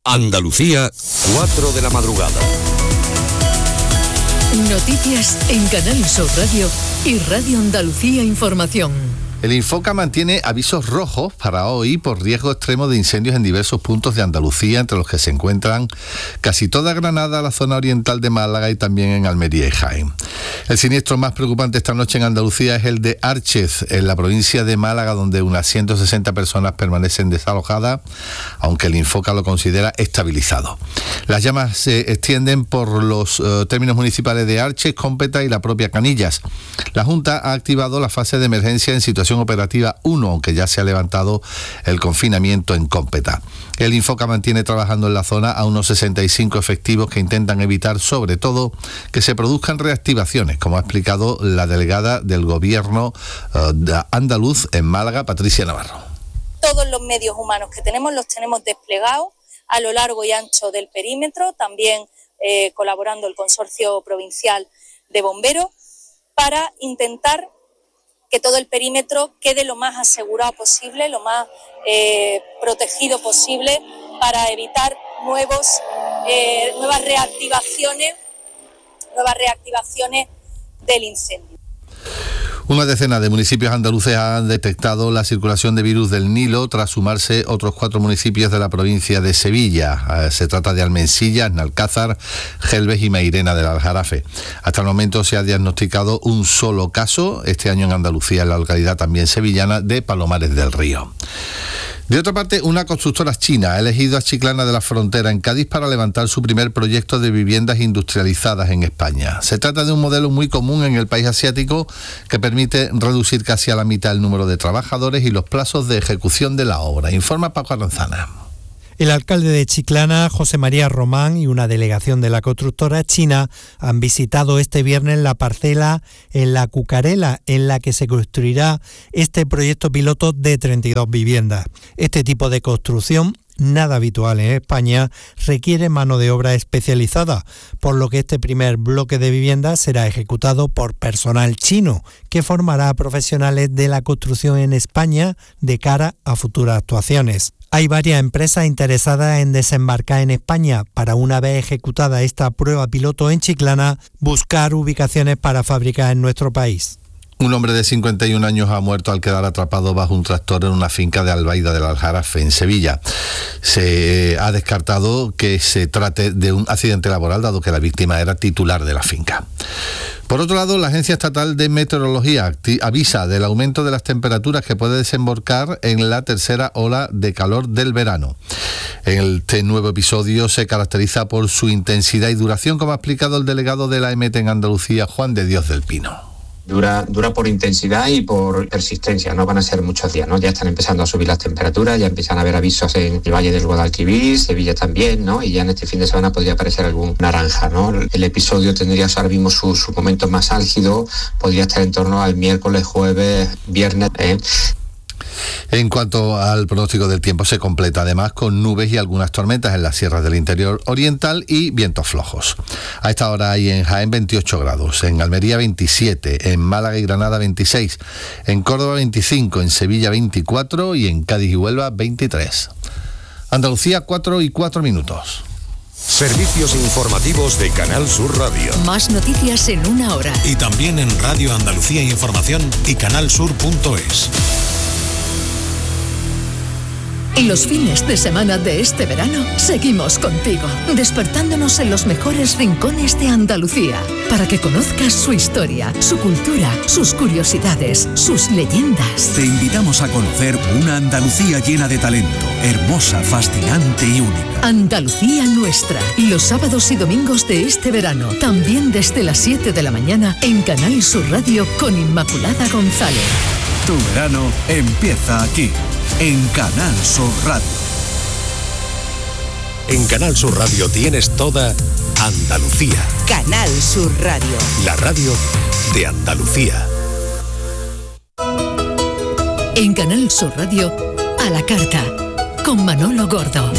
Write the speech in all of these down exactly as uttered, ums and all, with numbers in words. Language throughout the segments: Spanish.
Andalucía, cuatro de la madrugada. Noticias en Canal Sur Radio y Radio Andalucía Información. El Infoca mantiene avisos rojos para hoy por riesgo extremo de incendios en diversos puntos de Andalucía, entre los que se encuentran casi toda Granada, la zona oriental de Málaga y también en Almería y Jaén. El siniestro más preocupante esta noche en Andalucía es el de Árchez, en la provincia de Málaga, donde unas ciento sesenta personas permanecen desalojadas, aunque el Infoca lo considera estabilizado. Las llamas se extienden por los uh, términos municipales de Árchez, Cómpeta y la propia Canillas. La Junta ha activado la fase de emergencia en situación operativa uno, aunque ya se ha levantado el confinamiento en Cómpeta. El Infoca mantiene trabajando en la zona a unos sesenta y cinco efectivos que intentan evitar, sobre todo, que se produzcan reactivaciones, como ha explicado la delegada del Gobierno uh, de andaluz en Málaga, Patricia Navarro. Todos los medios humanos que tenemos los tenemos desplegados a lo largo y ancho del perímetro, también eh, colaborando el Consorcio Provincial de Bomberos, para intentar que todo el perímetro quede lo más asegurado posible, lo más eh, protegido posible, para evitar nuevos, eh, nuevas reactivaciones, nuevas reactivaciones del incendio. Una decena de municipios andaluces han detectado la circulación de virus del Nilo tras sumarse otros cuatro municipios de la provincia de Sevilla. Se trata de Almensilla, Nalcázar, Gelbes y Mairena del Aljarafe. Hasta el momento se ha diagnosticado un solo caso este año en Andalucía, en la localidad también sevillana de Palomares del Río. De otra parte, una constructora china ha elegido a Chiclana de la Frontera, en Cádiz, para levantar su primer proyecto de viviendas industrializadas en España. Se trata de un modelo muy común en el país asiático que permite reducir casi a la mitad el número de trabajadores y los plazos de ejecución de la obra. Informa Paco Aranzana. El alcalde de Chiclana, José María Román, y una delegación de la constructora china han visitado este viernes la parcela en La Cucarela, en la que se construirá este proyecto piloto de treinta y dos viviendas. Este tipo de construcción, nada habitual en España, requiere mano de obra especializada, por lo que este primer bloque de viviendas será ejecutado por personal chino, que formará a profesionales de la construcción en España de cara a futuras actuaciones. Hay varias empresas interesadas en desembarcar en España para, una vez ejecutada esta prueba piloto en Chiclana, buscar ubicaciones para fábricas en nuestro país. Un hombre de cincuenta y un años ha muerto al quedar atrapado bajo un tractor en una finca de Albaida del Aljarafe, en Sevilla. Se ha descartado que se trate de un accidente laboral, dado que la víctima era titular de la finca. Por otro lado, la Agencia Estatal de Meteorología avisa del aumento de las temperaturas que puede desembocar en la tercera ola de calor del verano. Este nuevo episodio se caracteriza por su intensidad y duración, como ha explicado el delegado de la E M E T en Andalucía, Juan de Dios del Pino. Dura, dura por intensidad y por persistencia, no van a ser muchos días, ¿no? Ya están empezando a subir las temperaturas, ya empiezan a haber avisos en el Valle del Guadalquivir, Sevilla también, ¿no? Y ya en este fin de semana podría aparecer algún naranja, ¿no? El episodio tendría ahora mismo su, su momento más álgido, podría estar en torno al miércoles, jueves, viernes, ¿eh? En cuanto al pronóstico del tiempo, se completa además con nubes y algunas tormentas en las sierras del interior oriental y vientos flojos. A esta hora hay en Jaén veintiocho grados, en Almería veintisiete, en Málaga y Granada veintiséis, en Córdoba veinticinco, en Sevilla veinticuatro y en Cádiz y Huelva veintitrés. Andalucía, cuatro y cuatro minutos. Servicios informativos de Canal Sur Radio. Más noticias en una hora. Y también en Radio Andalucía Información y canal sur punto es. Y los fines de semana de este verano seguimos contigo, despertándonos en los mejores rincones de Andalucía, para que conozcas su historia, su cultura, sus curiosidades, sus leyendas. Te invitamos a conocer una Andalucía llena de talento, hermosa, fascinante y única. Andalucía nuestra, los sábados y domingos de este verano, también desde las siete de la mañana en Canal Sur Radio con Inmaculada González. Tu verano empieza aquí, en Canal Sur Radio. En Canal Sur Radio tienes toda Andalucía. Canal Sur Radio. La radio de Andalucía. En Canal Sur Radio, a la carta, con Manolo Gordo.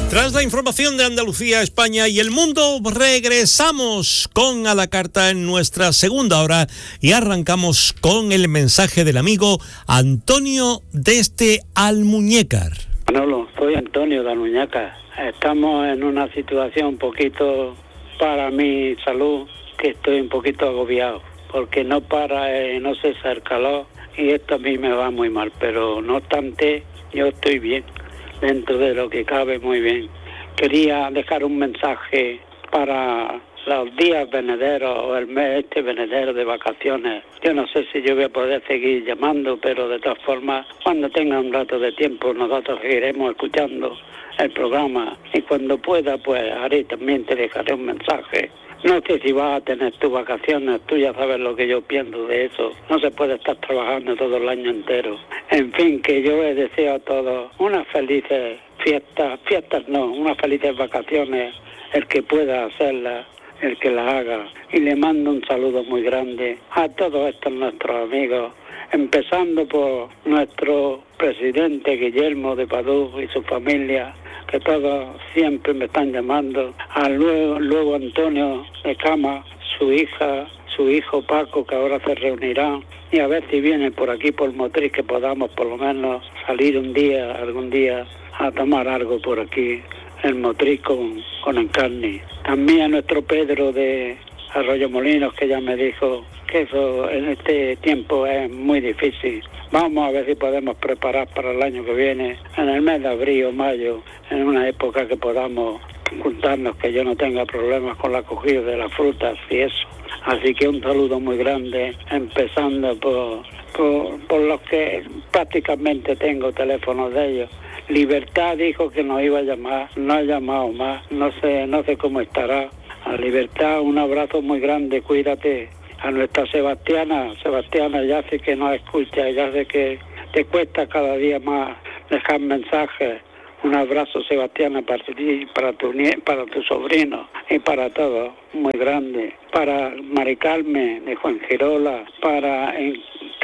Tras la información de Andalucía, España y el mundo, regresamos con A la Carta en nuestra segunda hora y arrancamos con el mensaje del amigo Antonio desde Almuñécar. Manolo, soy Antonio de Almuñécar. Estamos en una situación un poquito, para mi salud, que estoy un poquito agobiado, porque no para, eh, no cesa el calor y esto a mí me va muy mal, pero no obstante, yo estoy bien. Dentro de lo que cabe, muy bien. Quería dejar un mensaje para los días venederos o el mes este venedero de vacaciones. Yo no sé si yo voy a poder seguir llamando, pero de todas formas, cuando tenga un rato de tiempo, nosotros seguiremos escuchando el programa. Y cuando pueda, pues haré, también te dejaré un mensaje. No sé si vas a tener tus vacaciones, tú ya sabes lo que yo pienso de eso. No se puede estar trabajando todo el año entero. En fin, que yo les deseo a todos unas felices fiestas, fiestas no, unas felices vacaciones, el que pueda hacerlas, el que las haga. Y le mando un saludo muy grande a todos estos nuestros amigos, empezando por nuestro presidente Guillermo de Padú y su familia, que todos siempre me están llamando, a luego, luego Antonio de Cama, su hija, su hijo Paco, que ahora se reunirán, y a ver si viene por aquí por Motriz, que podamos por lo menos salir un día, algún día, a tomar algo por aquí, en Motriz con, con Encarni. También a nuestro Pedro de Arroyo Molinos, que ya me dijo que eso en este tiempo es muy difícil. Vamos a ver si podemos preparar para el año que viene, en el mes de abril o mayo, en una época que podamos juntarnos, que yo no tenga problemas con la cogida de las frutas y eso. Así que un saludo muy grande, empezando por, por, por los que prácticamente tengo teléfonos de ellos. Libertad dijo que nos iba a llamar, no ha llamado más, no sé, no sé cómo estará. A Libertad, un abrazo muy grande, cuídate. A nuestra Sebastiana, Sebastiana, ya sé que no escucha, ya sé que te cuesta cada día más dejar mensajes. Un abrazo, Sebastiana, para ti, para tu nie- para tu sobrino y para todos, muy grande. Para Mari Carmen de Juan Girola, para en,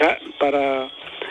para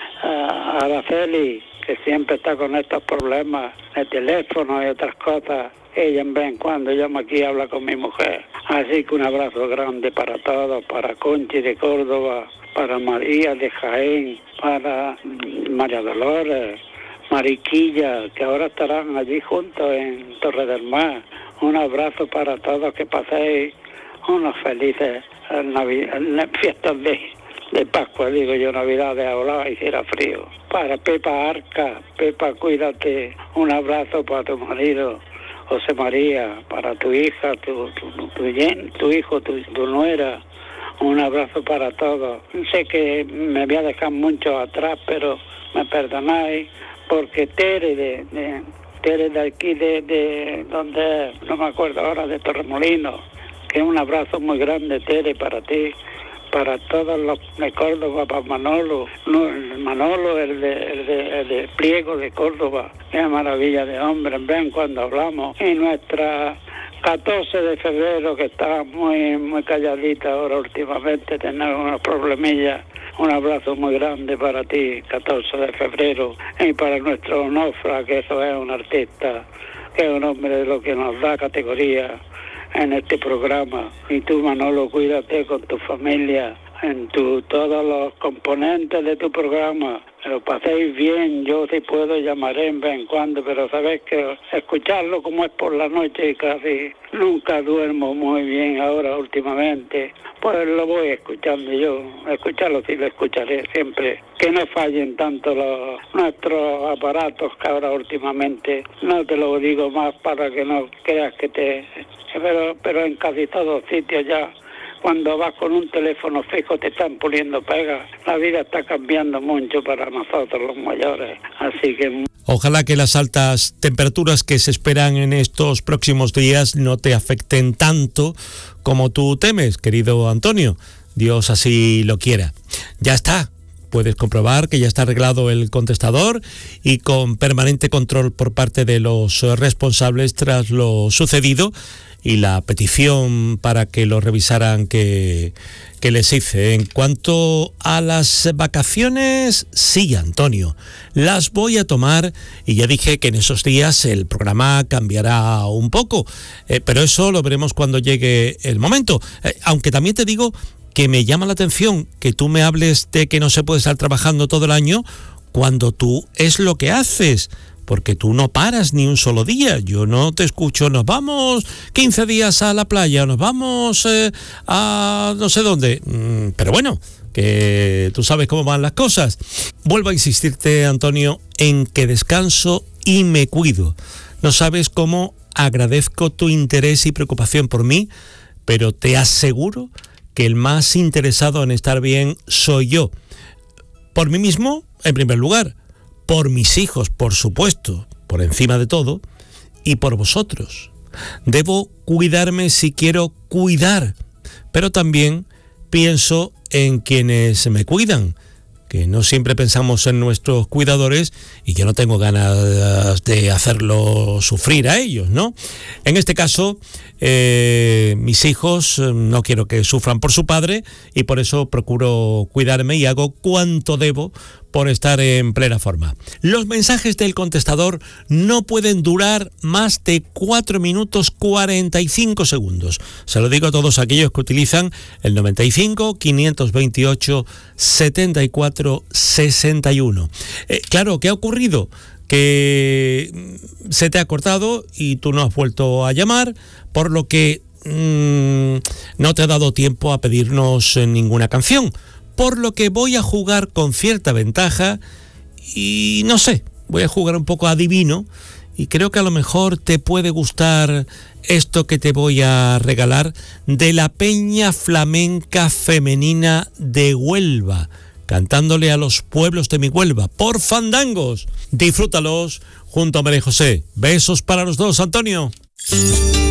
uh, Araceli, que siempre está con estos problemas de teléfono y otras cosas. Ella en vez en cuando llama aquí y habla con mi mujer. Así que un abrazo grande para todos, para Conchi de Córdoba, para María de Jaén, para María Dolores, Mariquilla, que ahora estarán allí juntos en Torre del Mar. Un abrazo para todos, que paséis unos felices Navidad, fiestas de, de Pascua, digo yo, Navidades, ahora hiciera frío. Para Pepa Arca, Pepa, cuídate, un abrazo para tu marido José María, para tu hija, tu, tu, tu, tu, tu hijo, tu, tu nuera, un abrazo para todos. Sé que me voy a dejar mucho atrás, pero me perdonáis, porque Tere de, de, Tere de aquí, de, de donde, no me acuerdo ahora, de Torremolinos, que un abrazo muy grande, Tere, para ti, para todos los de Córdoba, para Manolo, no, Manolo, el de, el de, el de Pliego de Córdoba, qué maravilla de hombre, ven cuando hablamos. Y nuestra catorce de febrero, que está muy muy calladita ahora últimamente, tenemos unos problemillas. Un abrazo muy grande para ti, catorce de febrero, y para nuestro Onofra, que eso es un artista, que es un hombre de lo que nos da categoría en este programa. Y tú, Manolo, cuídate con tu familia, en tu, todos los componentes de tu programa. Lo paséis bien, yo si puedo llamaré en vez en cuando, pero sabes que escucharlo como es por la noche y casi nunca duermo muy bien ahora últimamente, pues lo voy escuchando yo, escucharlo sí lo escucharé siempre. Que no fallen tanto los nuestros aparatos que ahora últimamente, no te lo digo más para que no creas que te... Pero, pero en casi todos sitios ya, cuando vas con un teléfono fijo te están poniendo pegas. La vida está cambiando mucho para nosotros los mayores, así que... Ojalá que las altas temperaturas que se esperan en estos próximos días no te afecten tanto como tú temes, querido Antonio. Dios así lo quiera. Ya está. Puedes comprobar que ya está arreglado el contestador y con permanente control por parte de los responsables tras lo sucedido. y la petición para que lo revisaran que, que les hice. En cuanto a las vacaciones, sí, Antonio, las voy a tomar y ya dije que en esos días el programa cambiará un poco, eh, pero eso lo veremos cuando llegue el momento. Eh, aunque también te digo que me llama la atención que tú me hables de que no se puede estar trabajando todo el año cuando tú es lo que haces, porque tú no paras ni un solo día. Yo no te escucho, nos vamos quince días a la playa, nos vamos eh, a no sé dónde. Mm, pero bueno, que tú sabes cómo van las cosas. Vuelvo a insistirte, Antonio, en que descanso y me cuido. No sabes cómo agradezco tu interés y preocupación por mí, pero te aseguro que el más interesado en estar bien soy yo. Por mí mismo, en primer lugar, por mis hijos, por supuesto, por encima de todo, y por vosotros. Debo cuidarme si quiero cuidar, pero también pienso en quienes me cuidan, que no siempre pensamos en nuestros cuidadores y yo no tengo ganas de hacerlo sufrir a ellos, ¿no? En este caso, eh, mis hijos no quiero que sufran por su padre y por eso procuro cuidarme y hago cuanto debo por estar en plena forma. Los mensajes del contestador no pueden durar más de cuatro minutos cuarenta y cinco segundos. Se lo digo a todos aquellos que utilizan el noventa y cinco, quinientos veintiocho, setenta y cuatro, sesenta y uno. Eh, claro, ¿qué ha ocurrido? Que se te ha cortado y tú no has vuelto a llamar, por lo que mmm, no te ha dado tiempo a pedirnos ninguna canción. Por lo que voy a jugar con cierta ventaja y no sé, voy a jugar un poco adivino y creo que a lo mejor te puede gustar esto que te voy a regalar de la Peña Flamenca Femenina de Huelva, cantándole a los pueblos de mi Huelva por fandangos. Disfrútalos junto a María José. Besos para los dos, Antonio.